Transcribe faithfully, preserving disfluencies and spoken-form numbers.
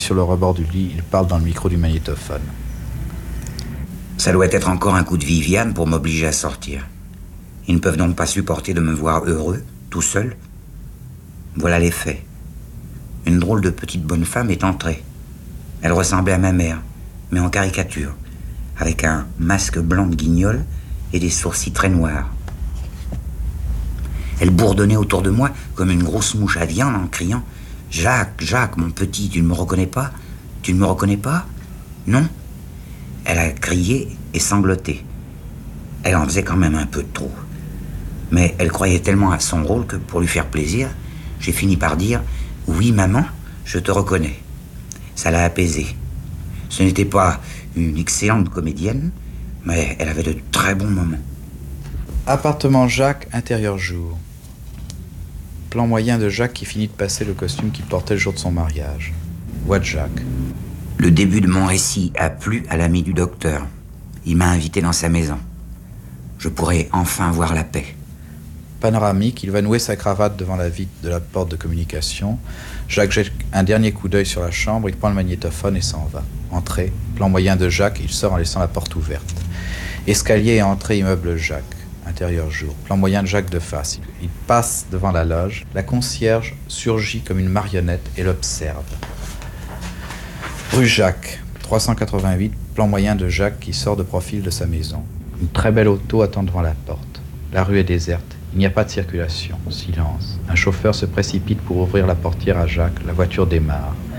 Sur le rebord du lit, il parle dans le micro du magnétophone. Ça doit être encore un coup de Viviane pour m'obliger à sortir. Ils ne peuvent donc pas supporter de me voir heureux, tout seul. Voilà les faits. Une drôle de petite bonne femme est entrée. Elle ressemblait à ma mère, mais en caricature, avec un masque blanc de guignol et des sourcils très noirs. Elle bourdonnait autour de moi comme une grosse mouche à viande en criant « Jacques, Jacques, mon petit, tu ne me reconnais pas? Tu ne me reconnais pas? Non ?» Elle a crié et sangloté. Elle en faisait quand même un peu trop. Mais elle croyait tellement à son rôle que, pour lui faire plaisir, j'ai fini par dire « Oui, maman, je te reconnais. » Ça l'a apaisée. Ce n'était pas une excellente comédienne, mais elle avait de très bons moments. Appartement Jacques, intérieur jour. Plan moyen de Jacques qui finit de passer le costume qu'il portait le jour de son mariage. Voix de Jacques. Le début de mon récit a plu à l'ami du docteur. Il m'a invité dans sa maison. Je pourrais enfin voir la paix. Panoramique, il va nouer sa cravate devant la vitre de la porte de communication. Jacques jette un dernier coup d'œil sur la chambre, il prend le magnétophone et s'en va. Entrée, plan moyen de Jacques, il sort en laissant la porte ouverte. Escalier et entrée immeuble Jacques. Intérieur jour. Plan moyen de Jacques de face. Il passe devant la loge. La concierge surgit comme une marionnette et l'observe. Rue Jacques, trois cent quatre-vingt-huit. Plan moyen de Jacques qui sort de profil de sa maison. Une très belle auto attend devant la porte. La rue est déserte. Il n'y a pas de circulation. Silence. Un chauffeur se précipite pour ouvrir la portière à Jacques. La voiture démarre.